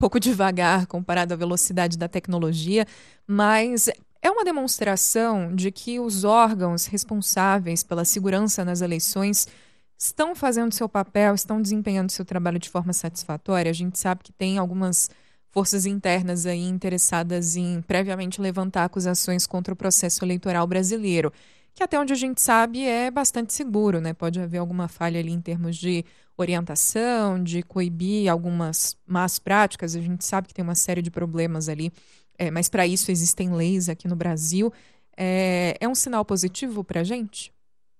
pouco devagar comparado à velocidade da tecnologia, mas é uma demonstração de que os órgãos responsáveis pela segurança nas eleições estão fazendo seu papel, estão desempenhando seu trabalho de forma satisfatória. A gente sabe que tem algumas forças internas aí interessadas em previamente levantar acusações contra o processo eleitoral brasileiro, que até onde a gente sabe é bastante seguro, né? Pode haver alguma falha ali em termos de orientação, de coibir algumas más práticas. A gente sabe que tem uma série de problemas ali, mas para isso existem leis aqui no Brasil. É um sinal positivo para a gente?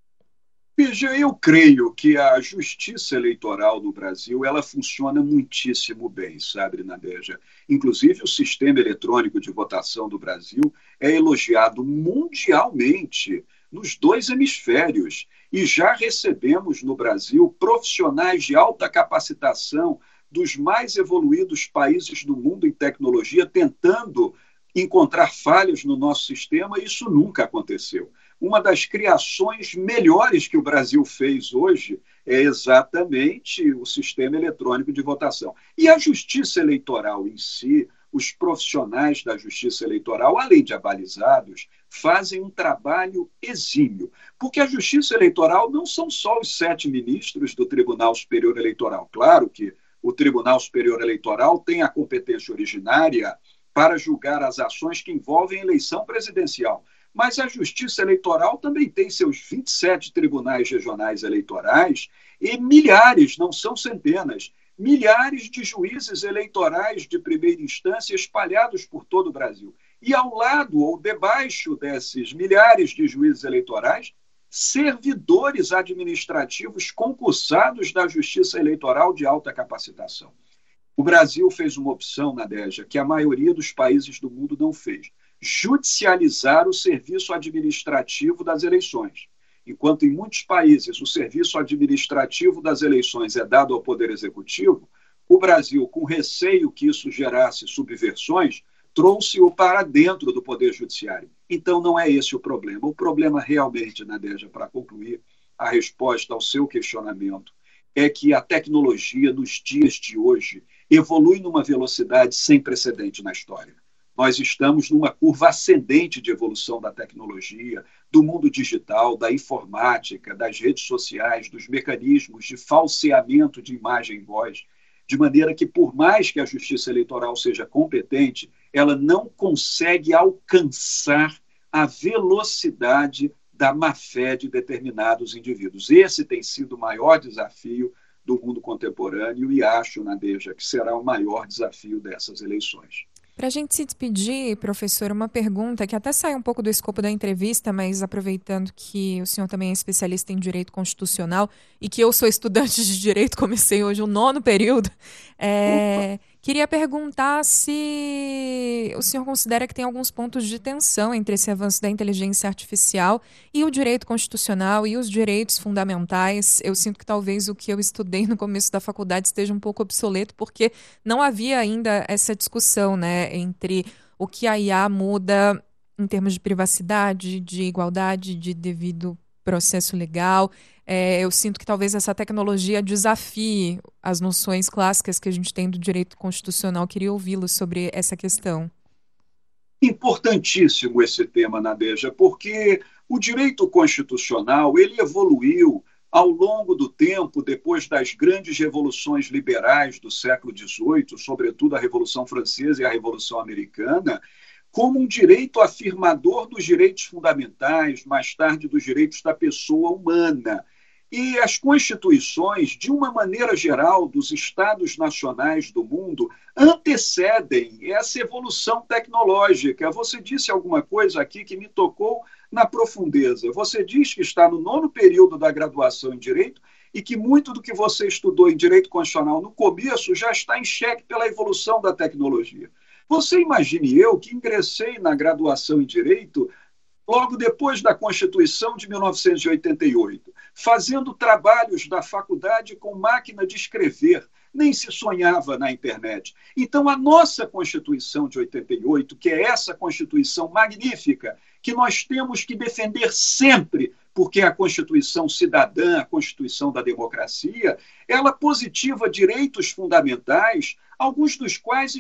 Veja, eu creio que a justiça eleitoral no Brasil ela funciona muitíssimo bem, sabe, Nadeja? Inclusive, o sistema eletrônico de votação do Brasil é elogiado mundialmente nos dois hemisférios e já recebemos no Brasil profissionais de alta capacitação dos mais evoluídos países do mundo em tecnologia tentando encontrar falhas no nosso sistema, e isso nunca aconteceu. Uma das criações melhores que o Brasil fez hoje é exatamente o sistema eletrônico de votação. E a justiça eleitoral em si, os profissionais da justiça eleitoral, além de abalizados, fazem um trabalho exímio. Porque a justiça eleitoral não são só os 7 ministros do Tribunal Superior Eleitoral. Claro que o Tribunal Superior Eleitoral tem a competência originária para julgar as ações que envolvem eleição presidencial. Mas a Justiça Eleitoral também tem seus 27 tribunais regionais eleitorais e milhares, não são centenas, milhares de juízes eleitorais de primeira instância espalhados por todo o Brasil. E ao lado ou debaixo desses milhares de juízes eleitorais, servidores administrativos concursados da Justiça Eleitoral de alta capacitação. O Brasil fez uma opção, Nadégia, que a maioria dos países do mundo não fez: judicializar o serviço administrativo das eleições. Enquanto em muitos países o serviço administrativo das eleições é dado ao Poder Executivo, o Brasil, com receio que isso gerasse subversões, trouxe-o para dentro do Poder Judiciário. Então não é esse o problema. O problema realmente, Nadégia, para concluir a resposta ao seu questionamento, é que a tecnologia nos dias de hoje evolui numa velocidade sem precedente na história. Nós estamos numa curva ascendente de evolução da tecnologia, do mundo digital, da informática, das redes sociais, dos mecanismos de falseamento de imagem e voz, de maneira que, por mais que a justiça eleitoral seja competente, ela não consegue alcançar a velocidade da má-fé de determinados indivíduos. Esse tem sido o maior desafio do mundo contemporâneo e acho, Nadeja, que será o maior desafio dessas eleições. Para a gente se despedir, professor, uma pergunta que até sai um pouco do escopo da entrevista, mas aproveitando que o senhor também é especialista em direito constitucional e que eu sou estudante de direito, comecei hoje o nono período, queria perguntar se o senhor considera que tem alguns pontos de tensão entre esse avanço da inteligência artificial e o direito constitucional e os direitos fundamentais. Eu sinto que talvez o que eu estudei no começo da faculdade esteja um pouco obsoleto, porque não havia ainda essa discussão, né, entre o que a IA muda em termos de privacidade, de igualdade, de devido processo legal. Eu sinto que talvez essa tecnologia desafie as noções clássicas que a gente tem do direito constitucional. Queria ouvi-lo sobre essa questão. Importantíssimo esse tema, Nadeja, porque o direito constitucional ele evoluiu ao longo do tempo, depois das grandes revoluções liberais do século XVIII, sobretudo a Revolução Francesa e a Revolução Americana, como um direito afirmador dos direitos fundamentais, mais tarde dos direitos da pessoa humana. E as constituições, de uma maneira geral, dos estados nacionais do mundo, antecedem essa evolução tecnológica. Você disse alguma coisa aqui que me tocou na profundeza. Você diz que está no nono período da graduação em Direito e que muito do que você estudou em Direito Constitucional no começo já está em xeque pela evolução da tecnologia. Você imagine eu que ingressei na graduação em Direito logo depois da Constituição de 1988, fazendo trabalhos da faculdade com máquina de escrever, nem se sonhava na internet. Então, a nossa Constituição de 88, que é essa Constituição magnífica, que nós temos que defender sempre porque a Constituição cidadã, a Constituição da democracia, ela positiva direitos fundamentais, alguns dos quais